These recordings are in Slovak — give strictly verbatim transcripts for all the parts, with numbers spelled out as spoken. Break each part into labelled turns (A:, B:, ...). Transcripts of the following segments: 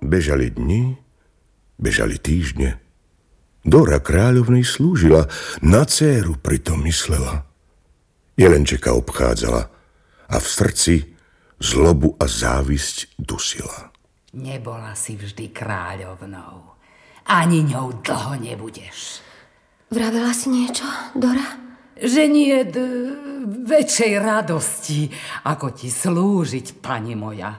A: Bežali dni, bežali týždne. Dora kráľovnej slúžila, na dcéru pritom myslela. Jelenčeka obchádzala a v srdci zlobu a závisť dusila.
B: Nebola si vždy kráľovnou. Ani ňou dlho nebudeš.
C: Vravela si niečo, Dora?
B: Že nie d- väčšej radosti, ako ti slúžiť, pani moja.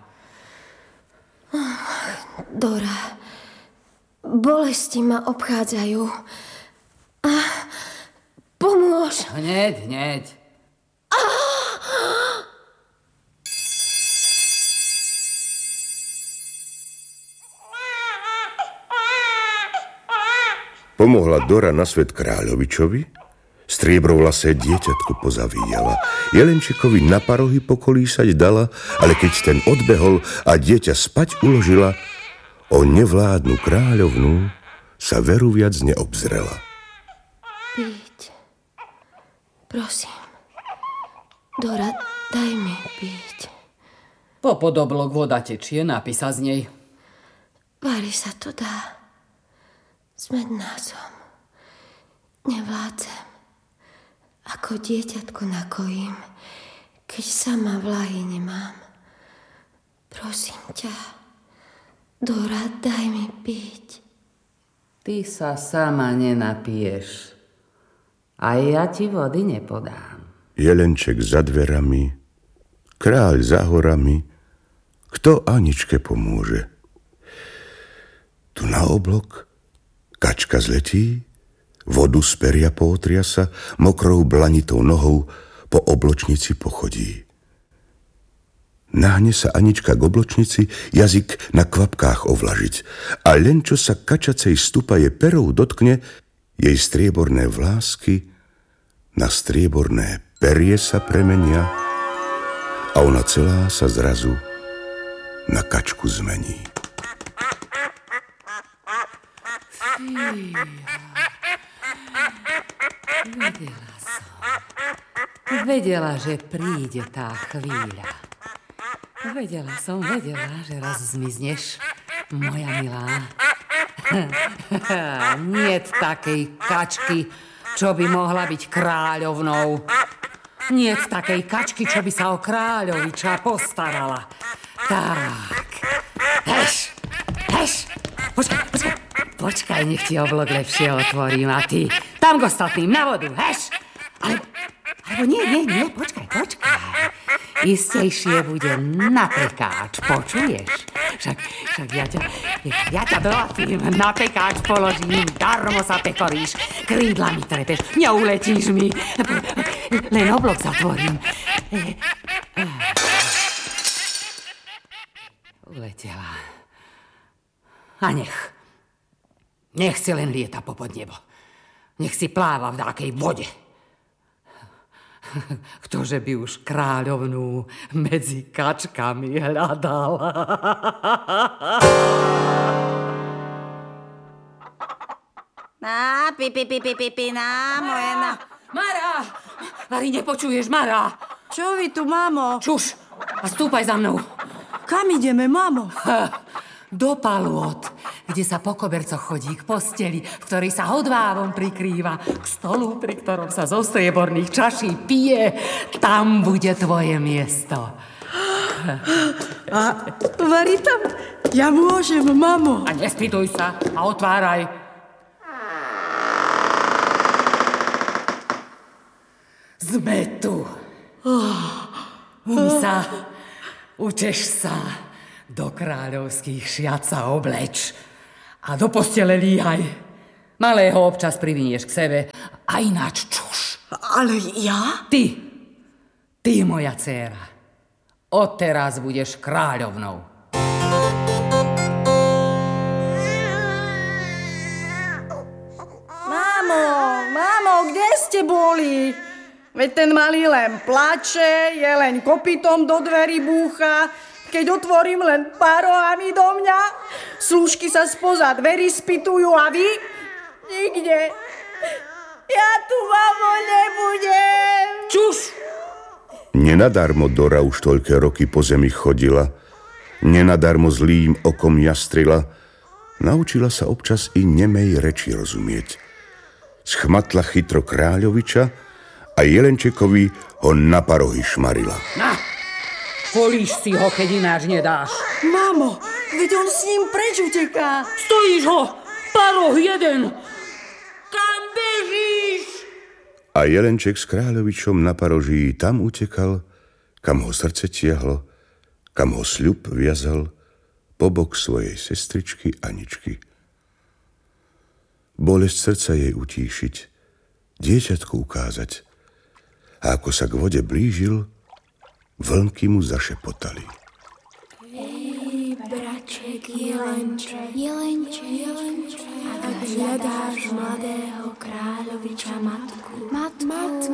C: Dora, bolesti ma obchádzajú. A pomôž.
B: Hneď, hneď.
A: Pomohla Dora na svet kráľovičovi, striebrovlasé dieťatko pozavíjala. Jelenčekovi na parohy pokolísať dala, ale keď ten odbehol a dieťa spať uložila, o nevládnu kráľovnú sa veru viac neobzrela.
C: Piť. Prosím. Dora, daj mi piť.
B: Po podoblok voda tečie, napísa z nej.
C: Vári sa to dá. Smedná som. Nevládzem. Ako dieťatko nakojím, keď sama vlahy nemám. Prosím ťa, Dora, daj mi piť.
B: Ty sa sama nenapiješ. A ja ti vody nepodám.
A: Jelenček za dverami, kráľ za horami, kto Aničke pomôže? Tu na oblok kačka zletí, vodu z peria pootriasa, mokrou blanitou nohou po obločnici pochodí. Nahne sa Anička k obločnici, jazyk na kvapkách ovlažiť a len čo sa kačacej stupaje perou dotkne, jej strieborné vlásky na strieborné perie sa premenia a ona celá sa zrazu na kačku zmení.
B: Fíha. Vedela som. Vedela, že príde tá chvíľa. Vedela som, vedela, že raz zmizneš, moja milá. Niet takej kačky, čo by mohla byť kráľovnou. Niet takej kačky, čo by sa o kráľoviča postarala. Tak. Heš, heš. Počkaj, počkaj. Počkaj, nech ti oblok lepšie otvorím a ty tam k ostatným na vodu, heš? Ale, alebo nie, nie, nie, počkaj, počkaj. Istejšie bude na pekáč, počuješ? Však, však ja ťa, ja ťa dolatím, na pekáč položím, darmo sa pekoríš, krídlami trepeš, neuletíš mi, len oblok zatvorím. Uletela. A nech. Nech si len lieta popod nebo. Nech si pláva v dákej vode. Ktože by už kráľovnú medzi kačkami hľadal.
D: Na, pi, pi, pi, pi, pi, pi, na, moje na...
B: Mara! Mari, nepočuješ, Mara?
D: Čo vy tu, mamo?
B: Čuš a stúpaj za mnou.
D: Kam ideme, mamo?
B: Do palôt, kde sa po kobercoch chodí k posteli, v ktorej sa hodvávom prikrýva, k stolu, pri ktorom sa zo strieborných čaší pije. Tam bude tvoje miesto.
D: A varí tam? Ja môžem, mamo.
B: A nespýtuj sa a otváraj. Sme tu. Um sa, učeš sa. Do kráľovských šiat sa obleč a do postele líhaj. Malého občas privinieš k sebe a ináč čuš.
D: Ale ja?
B: Ty, ty moja dcéra, odteraz budeš kráľovnou.
D: Mamo, mamo, kde ste boli? Veď ten malý len plače, je len kopytom do dverí búcha. Keď otvorím len parohami do mňa, slúžky sa spoza dverí spýtujú a vy? Nikde. Ja tu, mamo, nebudem.
B: Čuš!
A: Nenadarmo Dora už toľké roky po zemi chodila. Nenadarmo zlým okom jastrila, naučila sa občas i nemej reči rozumieť. Schmatla chytro kráľoviča a Jelenčekovi ho na parohy šmarila.
B: Na, políš si ho, keď ináč nedáš.
D: Mamo, veď on s ním preč uteká.
B: Stojíš ho, paroh jeden. Kam bežíš?
A: A Jelenček s kráľovičom na paroží tam utekal, kam ho srdce tiahlo, kam ho sľub viazal po bok svojej sestričky Aničky. Bolesť srdca jej utíšiť, dieťatku ukázať. A ako sa k vode blížil, vlnky mu zašepotali.
E: Hej, braček, jelenček, jelenček, jelenček, ak hľadáš mladého kráľoviča matku, matku,